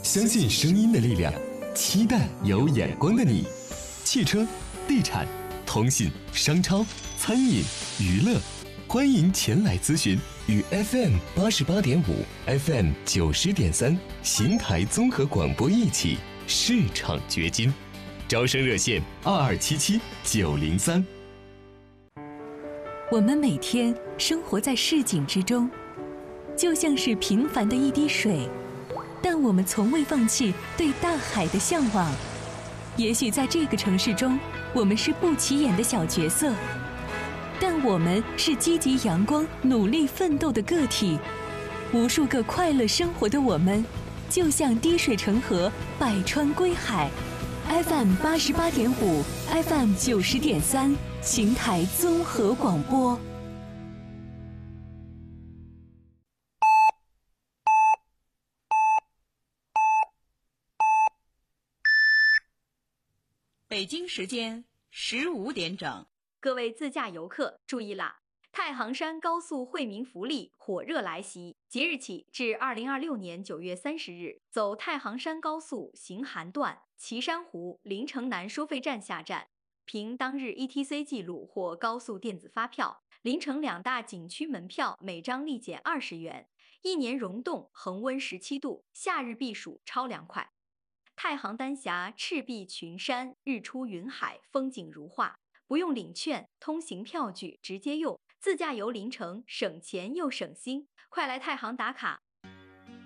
相信声音的力量，期待有眼光的你。汽车、地产、通信、商超、餐饮、娱乐，欢迎前来咨询。与 FM88.5、FM90.3邢台综合广播一起市场掘金。招生热线2277-903。 我们每天生活在市井之中，就像是平凡的一滴水，但我们从未放弃对大海的向往。也许在这个城市中，我们是不起眼的小角色，但我们是积极阳光、努力奋斗的个体。无数个快乐生活的我们，就像滴水成河，百川归海。FM88.5、FM90.3，邢台综合广播。 北京时间15点整， 各位自驾游客注意啦！太行山高速惠民福利火热来袭，即日起至2026年9月30日，走太行山高速行韩段岐山湖临城南收费站下站，凭当日 ETC 记录或高速电子发票，临城两大景区门票每张立减20元，1年溶冻恒温17度，夏日避暑超凉快。太行丹霞赤壁群山，日出云海，风景如画，不用领券，通行票据直接用，自驾游临城省钱又省心，快来太行打卡